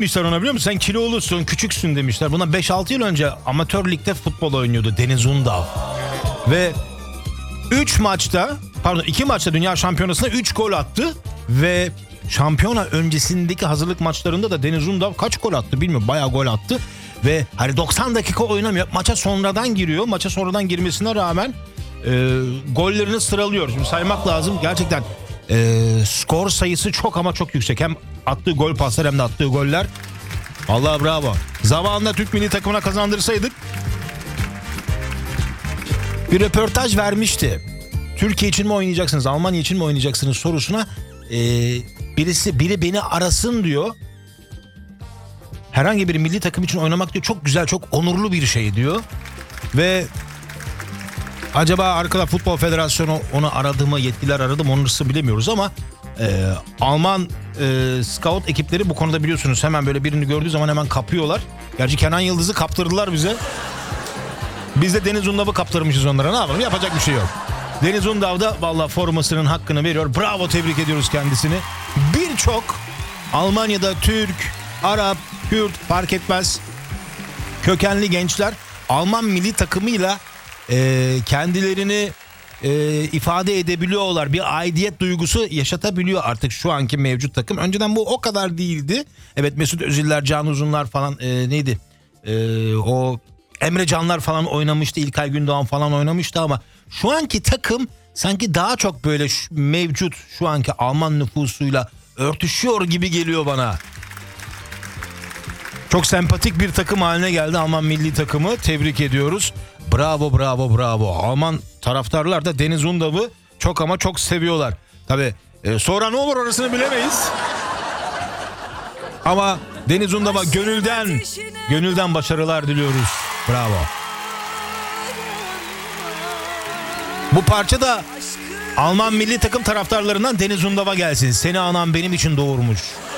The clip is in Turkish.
demişler ona, biliyor musun? Sen kilolusun, küçüksün demişler. Buna 5-6 yıl önce amatör ligde futbol oynuyordu Deniz Undav. Ve 2 maçta dünya şampiyonasında 3 gol attı. Ve şampiyona öncesindeki hazırlık maçlarında da Deniz Undav kaç gol attı bilmiyorum. Bayağı gol attı. Ve hani 90 dakika oynamıyor. Maça sonradan giriyor. Maça sonradan girmesine rağmen gollerini sıralıyor. Şimdi saymak lazım. Gerçekten skor sayısı çok ama çok yüksek. Hem attığı gol paslar hem de attığı goller. Allah bravo. Zamanında Türk milli takımına kazandırsaydık, bir röportaj vermişti. Türkiye için mi oynayacaksınız, Almanya için mi oynayacaksınız sorusuna biri beni arasın diyor. Herhangi bir milli takım için oynamak diyor çok güzel, çok onurlu bir şey diyor. Ve acaba arkada Futbol Federasyonu onu aradı mı, yetkililer aradı mı, onu bilemiyoruz ama Alman scout ekipleri bu konuda biliyorsunuz hemen böyle birini gördüğü zaman hemen kapıyorlar. Gerçi Kenan Yıldız'ı kaptırdılar bize. Biz de Deniz Undav'ı kaptırmışız onlara, ne yapalım, yapacak bir şey yok. Deniz Undav da valla formasının hakkını veriyor. Bravo, tebrik ediyoruz kendisini. Birçok Almanya'da Türk, Arap, Kürt fark etmez kökenli gençler Alman milli takımıyla kendilerini ifade edebiliyorlar. Bir aidiyet duygusu yaşatabiliyor artık şu anki mevcut takım. Önceden bu o kadar değildi. Evet, Mesut Özil'ler, Can Uzunlar falan neydi? O Emre Canlar falan oynamıştı. İlkay Gündoğan falan oynamıştı ama şu anki takım sanki daha çok böyle mevcut şu anki Alman nüfusuyla örtüşüyor gibi geliyor bana. Çok sempatik bir takım haline geldi Alman milli takımı. Tebrik ediyoruz. Bravo, bravo, bravo. Alman taraftarlar da Deniz Undav'ı çok ama çok seviyorlar. Tabii sonra ne olur orasını bilemeyiz. Ama Deniz Undav'a gönülden başarılar diliyoruz. Bravo. Bu parça da Alman milli takım taraftarlarından Deniz Undav'a gelsin. Seni anam benim için doğurmuş.